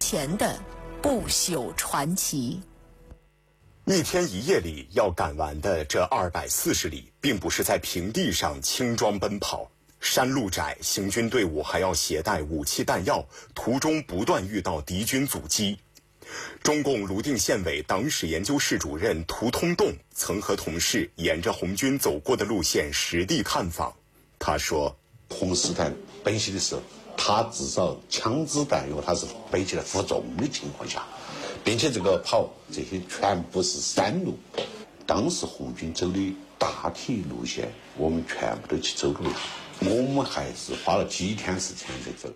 前的不朽传奇。 一天一夜里要赶完的这240里，并不是在平地上轻装奔跑，山路窄，行军队伍还要携带武器弹药，途中不断遇到敌军阻击。中共泸定县委党史研究室主任涂通栋曾和同事沿着红军走过的路线实地看访。他说， 红四团奔袭的时候，他至少枪支弹药他是背起来负重的情况下，并且这个跑这些全部是山路，当时红军走的大体路线我们全部都去走过了，我们还是花了几天时间在走。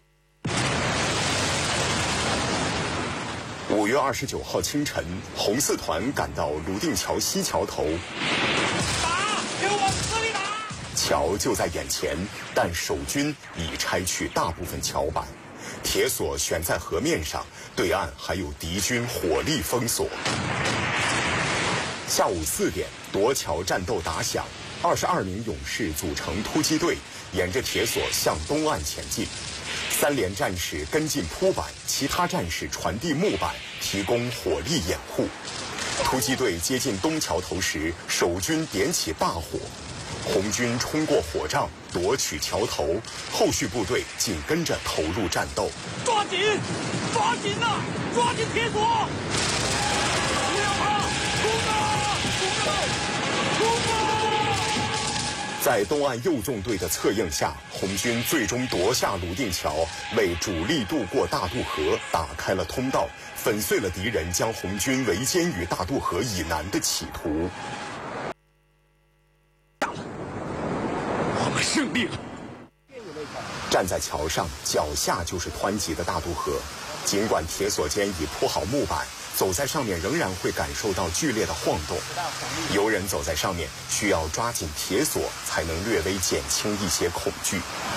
5月29号清晨，红四团赶到泸定桥西桥头， 打，给我死里打！ 桥就在眼前，但守军已拆去大部分桥板，铁索悬在河面上，对岸还有敌军火力封锁。下午4点，夺桥战斗打响，22名勇士组成突击队，沿着铁索向东岸前进。3连战士跟进铺板，其他战士传递木板，提供火力掩护。突击队接近东桥头时，守军点起大火，红军冲过火障，夺取桥头，后续部队紧跟着投入战斗。 抓紧，抓紧呐，抓紧铁索！不要怕，冲啊，冲啊，冲啊！ 在东岸右纵队的策应下，红军最终夺下泸定桥，为主力渡过大渡河打开了通道，粉碎了敌人将红军围歼于大渡河以南的企图。 我们胜利了！ 站在桥上，脚下就是湍急的大渡河。尽管铁索间已铺好木板，走在上面仍然会感受到剧烈的晃动。游人走在上面，需要抓紧铁索，才能略微减轻一些恐惧。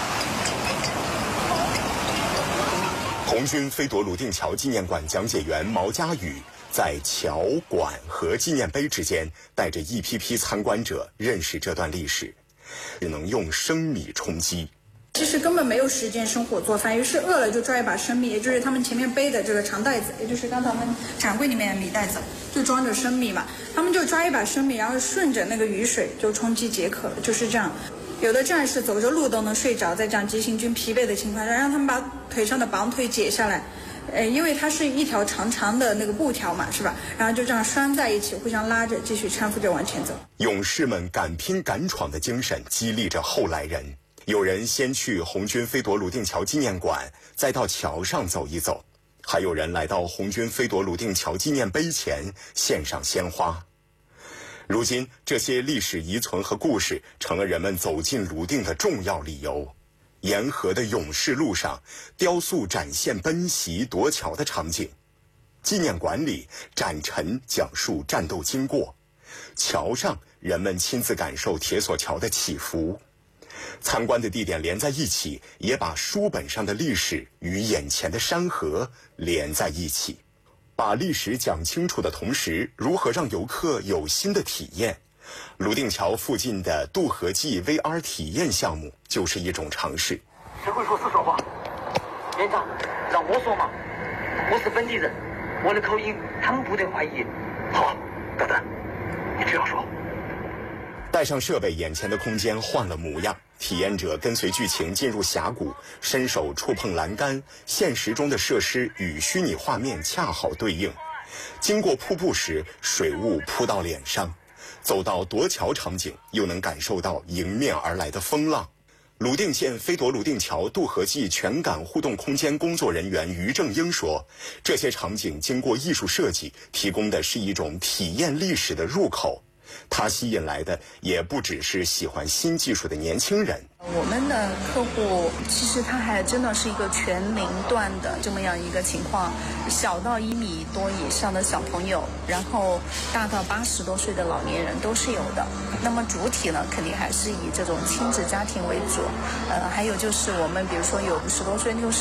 红军飞夺泸定桥纪念馆讲解员毛家宇在桥馆和纪念碑之间，带着一批批参观者认识这段历史，只能用生米充饥。 其实根本没有时间生火做饭，于是饿了就抓一把生米，也就是他们前面背的这个长袋子，也就是刚才我们展柜里面的米袋子，就装着生米嘛。他们就抓一把生米，然后顺着那个雨水就充饥解渴了，就是这样。有的战士走着路都能睡着，在这样急行军疲惫的情况下，让他们把腿上的绑腿解下来，因为它是一条长长的那个布条嘛，是吧？然后就这样拴在一起，互相拉着，继续搀扶着往前走。 勇士们敢拼敢闯的精神激励着后来人。有人先去红军飞夺泸定桥纪念馆，再到桥上走一走，还有人来到红军飞夺泸定桥纪念碑前献上鲜花。如今，这些历史遗存和故事成了人们走进泸定的重要理由。沿河的勇士路上，雕塑展现奔袭夺桥的场景；纪念馆里，展陈讲述战斗经过；桥上，人们亲自感受铁索桥的起伏。参观的地点连在一起，也把书本上的历史与眼前的山河连在一起。把历史讲清楚的同时，如何让游客有新的体验？泸定桥附近的渡河记 VR 体验项目就是一种尝试。 谁会说四川话？连长，让我说嘛，我是本地人，我的口音他们不得怀疑。好，等等，你这样说。 带上设备，眼前的空间换了模样。体验者跟随剧情进入峡谷，伸手触碰栏杆，现实中的设施与虚拟画面恰好对应。经过瀑布时，水雾扑到脸上；走到夺桥场景，又能感受到迎面而来的风浪。泸定县飞夺泸定桥渡河记全感互动空间工作人员于正英说，这些场景经过艺术设计，提供的是一种体验历史的入口。它吸引来的也不只是喜欢新技术的年轻人。 我们的客户其实他还真的是一个全龄段的这么样一个情况，小到1米多以上的小朋友，然后大到80多岁的老年人都是有的。那么主体呢，肯定还是以这种亲子家庭为主。还有就是我们比如说有50多岁、60